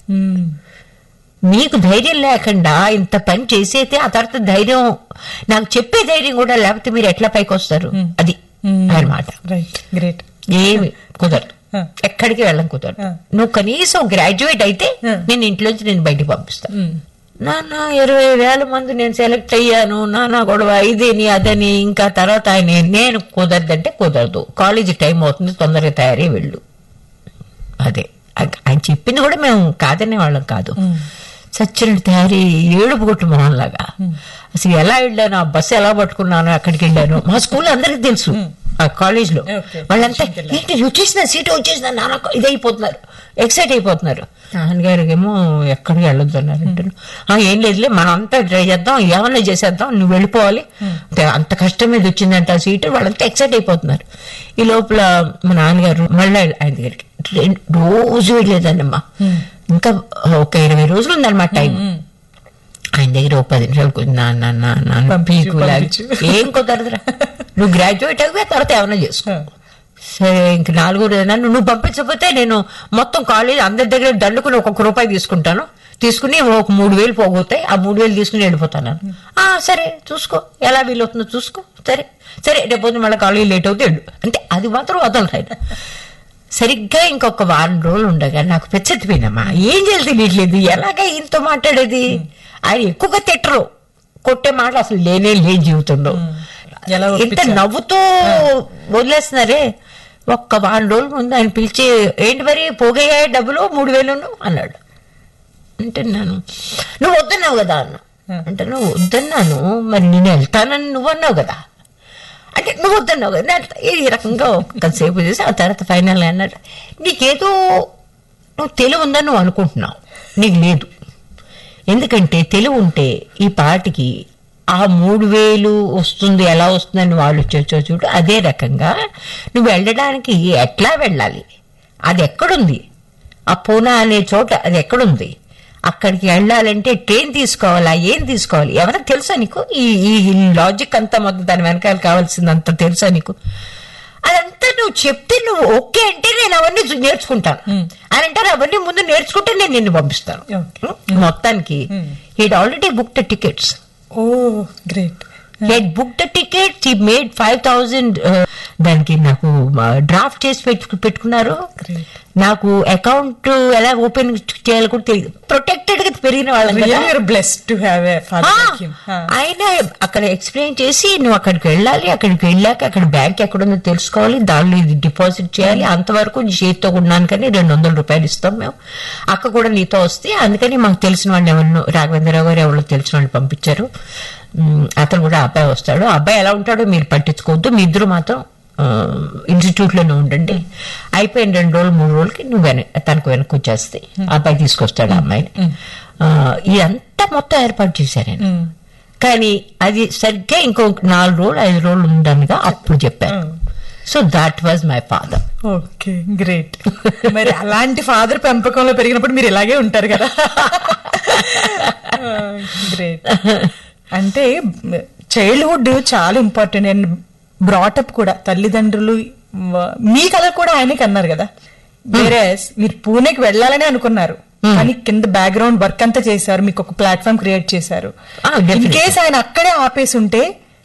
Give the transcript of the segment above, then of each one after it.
నీకు ధైర్యం లేకుండా ఇంత పని చేసేతే ఆ తర్వాత ధైర్యం నాకు చెప్పే ధైర్యం కూడా లేకపోతే మీరు ఎట్లా పైకి వస్తారు, అది అన్నమాట. ఏమి కుదరదు, ఎక్కడికి వెళ్ళం కుదరదు. నువ్వు కనీసం గ్రాడ్యుయేట్ అయితే నేను ఇంట్లోంచి నేను బయటికి పంపిస్తాను. నాన్న 20,000 మంది నేను సెలెక్ట్ అయ్యాను, నాన్న గొడవ ఇదేని అదని, ఇంకా తర్వాత నేను కుదరదంటే కుదరదు, కాలేజీ టైం అవుతుంది, తొందరగా తయారీ వెళ్ళు. అదే ఆయన చెప్పింది కూడా మేము కాదనే వాళ్ళం కాదు. సచ్చిన తయారీ ఏడుపు కొట్టు మొహంలాగా అసలు ఎలా వెళ్ళాను, ఆ బస్సు ఎలా పట్టుకున్నాను, అక్కడికి వెళ్ళాను. మా స్కూల్ అందరికి తెలుసు, ఆ కాలేజ్ లో వాళ్ళంతా ఏంటి వచ్చేసిన సీటు వచ్చేసిన నాన్న ఇదైపోతున్నారు, ఎక్సైట్ అయిపోతున్నారు. నాన్నగారికి ఏమో ఎక్కడికి వెళ్ళొద్దు అన్నారంటే, ఏం లేదులే మనం అంతా ట్రై చేద్దాం, ఏమన్నా చేసేద్దాం, నువ్వు వెళ్ళిపోవాలి, అంత కష్టం మీద వచ్చిందంట ఆ సీటు. వాళ్ళంతా ఎక్సైట్ అయిపోతున్నారు. ఈ లోపల మా నాన్నగారు మళ్ళీ ఆయన దగ్గరికి రోజు వెళ్ళేదాన్నమ్మా. ఇంకా ఒక 20 రోజులు ఉందన్నమాట టైం. ఆయన దగ్గర ఒక 10 నిమిషాలు ఏం కుదరదురా, నువ్వు గ్రాడ్యుయేట్ అయ్యే తర్వాత ఏమన్నా చేసుకో. సరే ఇంక 4వ రోజు నువ్వు పంపించకపోతే నేను మొత్తం కాలేజ్ అందరి దగ్గర దండుకుని ₹1 తీసుకుంటాను, తీసుకుని ఒక 3,000 పోగొతాయి, ఆ 3,000 తీసుకుని వెళ్ళిపోతాను. సరే చూసుకో ఎలా వీలవుతుందో చూసుకో, సరే సరే రేపు మళ్ళీ కాలేజ్ లేట్ అవుతే వెళ్ళు అంటే. అది మాత్రం వదలరు. సరిగ్గా ఇంకొక 1 వారం రోజులు ఉండగా నాకు పెచ్చెత్తిపోయినమ్మా, ఏం చేయాలి తెలియట్లేదు, ఎలాగ ఈయనతో మాట్లాడేది. ఆయన ఎక్కువగా తిట్టరు, కొట్టే మాటలు అసలు లేనే లేదు జీవితంలో. ఇంత నవ్వుతూ వదిలేస్తున్నారే. ఒక్క 1 వారం రోజుల ముందు ఆయన పిలిచి, ఏంటి మరి పోగయ్యాయి డబ్బులు 3,000 అన్నాడు. అంటే నువ్వు వద్దన్నావు కదా అన్నా. అంటే నువ్వు వద్దన్నాను, మరి నేను వెళ్తానని నువ్వు అన్నావు కదా అంటే, నువ్వు వద్దన్నావు కదా. ఈ రకంగా కొంతసేపు చేసి ఆ తర్వాత ఫైనల్ అన్నాడు, నీకేదో నువ్వు తెలివి ఉందని నువ్వు అనుకుంటున్నావు, నీకు లేదు. ఎందుకంటే తెలివి ఉంటే ఈ పాటికి ఆ 3,000 వస్తుంది, ఎలా వస్తుందని వాళ్ళు వచ్చో చూడు. అదే రకంగా నువ్వు వెళ్ళడానికి ఎట్లా వెళ్ళాలి, అది ఎక్కడుంది, ఆ పూనా అనే చోట అది ఎక్కడుంది, అక్కడికి వెళ్ళాలంటే ట్రైన్ తీసుకోవాలా, ఏం తీసుకోవాలి, ఎవరికి తెలుసా నీకు, ఈ లాజిక్ అంతా మొత్తం దాని వెనకాల కావాల్సిందంతా తెలుసా నీకు, అదంతా నువ్వు చెప్తే నువ్వు ఓకే అంటే నేను అవన్నీ నేర్చుకుంటాను అని అంటారు. అవన్నీ ముందు నేర్చుకుంటే నేను నిన్ను పంపిస్తాను. మొత్తానికి heed already book the tickets. Great. He had booked the tickets, he made 5,000 దానికి నాకు డ్రాఫ్ట్ చేసి పెట్టుకున్నారు. నాకు అకౌంట్ ఎలా ఓపెన్ చేయాలి కూడా తెలియదు. ప్రొటెక్టెడ్ గా పెరిగిన వాళ్ళం ఆయన అక్కడ ఎక్స్ప్లెయిన్ చేసి, నువ్వు అక్కడికి వెళ్ళాలి, అక్కడికి వెళ్ళాక అక్కడ బ్యాంక్ ఎక్కడుందో తెలుసుకోవాలి, దానిలో ఇది డిపాజిట్ చేయాలి, అంతవరకు నీ చేతితో ఉన్నాను కానీ $200 ఇస్తాం మేము, అక్క కూడా నీతో వస్తే. అందుకని మాకు తెలిసిన వాళ్ళు ఎవరినో రాఘవేంద్రరావు గారు ఎవరో తెలిసిన వాళ్ళు పంపించారు. అతను కూడా అబ్బాయి వస్తాడు, అబ్బాయి ఎలా ఉంటాడో మీరు పట్టించుకోవద్దు, మీ ఇద్దరు మాత్రం ఇన్స్టిట్యూట్ లోనే ఉండండి. అయిపోయిన 2 రోజులు 3 రోజులకి నువ్వు తనకు వెనక్కి వచ్చేస్తే అబ్బాయి తీసుకొస్తాడు ఆ అమ్మాయిని. ఇదంతా మొత్తం ఏర్పాటు చేశారు ఆయన. కానీ అది సరిగ్గా ఇంకో 4 రోజులు 5 రోజులు ఉందనిగా అప్పుడు చెప్పారు. So that was my father. Okay, great. మరి అలాంటి ఫాదర్ పెంపకంలో పెరిగినప్పుడు మీరు ఇలాగే ఉంటారు కదా. గ్రేట్. అంటే చైల్డ్హుడ్ చాలా ఇంపార్టెంట్ అండ్ బ్రాటప్ కూడా. తల్లిదండ్రులు మీ కథ కూడా ఆయనకి అన్నారు కదా, వేరే మీరు పూణేకి వెళ్ళాలని అనుకున్నారు కానీ కింద బ్యాక్గ్రౌండ్ వర్క్ అంతా చేశారు, మీకు ఒక ప్లాట్ఫామ్ క్రియేట్ చేశారు. ఇన్ కేస్ ఆయన అక్కడే ఆపేసి ఉంటే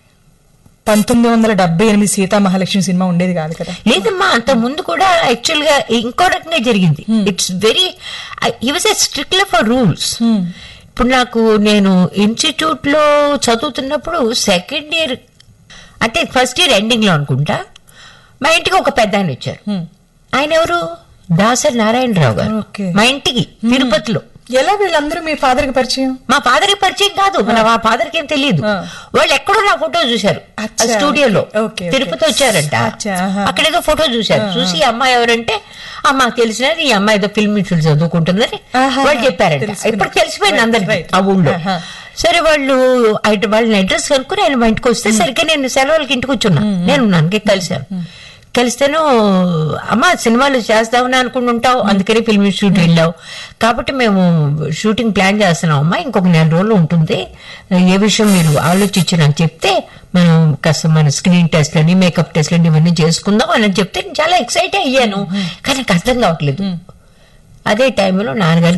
1978 సీతా మహాలక్ష్మి సినిమా ఉండేది కాదు కదా. లేదమ్మా, అంత ముందు కూడా యాక్చువల్ గా ఇంకో రకంగా జరిగింది. It's very he was a స్ట్రిక్ట్లర్ for rules. ఇప్పుడు నేను ఇన్స్టిట్యూట్ లో చదువుతున్నప్పుడు 2nd ఇయర్ అంటే 1st ఇయర్ ఎండింగ్ లో అనుకుంటా, మా ఇంటికి ఒక పెద్ద ఆయన వచ్చారు. ఆయన ఎవరు, దాసరి నారాయణరావు గారు. మా ఇంటికి తిరుపతిలో. ఎలా వీళ్ళందరూ మీ ఫాదర్ కి పరిచయం? మా ఫాదర్ కి పరిచయం కాదు, మా ఫాదర్ కి ఏం తెలియదు. వాళ్ళు ఎక్కడో నా ఫోటో చూశారు స్టూడియోలో, తిరుపతి వచ్చారంట, అక్కడేదో ఫోటో చూశారు. చూసి ఈ అమ్మాయి ఎవరంటే, మాకు తెలిసినది ఈ అమ్మాయి ఏదో ఫిల్మ్ ఇన్స్టిట్యూట్ చదువుకుంటుందని వాళ్ళు చెప్పారంట. ఇప్పుడు తెలిసిపోయింది అందరికి ఆ ఊళ్ళో. సరే వాళ్ళని అడ్రస్ కనుక్కుని ఆయన మా ఇంటికి వస్తే సరిగ్గా నేను సెలవులకి ఇంటికి వచ్చున్నా. నేను నన్ను కలిస్తేను, అమ్మ సినిమాలు చేస్తామని అనుకుంటుంటావు, అందుకని ఫిల్మ్ ఇన్స్టిట్యూట్ వెళ్ళావు, కాబట్టి మేము షూటింగ్ ప్లాన్ చేస్తున్నాం అమ్మా, ఇంకొక 4 రోజులు ఉంటుంది, ఏ విషయం మీరు ఆలోచించి నాకు చెప్తే మనం కాస్త మన స్క్రీన్ టెస్ట్ అని మేకప్ టెస్ట్ అని ఇవన్నీ చేసుకుందాం అని చెప్తే నేను చాలా ఎక్సైట్ అయ్యాను. కానీ నాకు అర్థం కావట్లేదు. అదే టైంలో నాన్నగారికి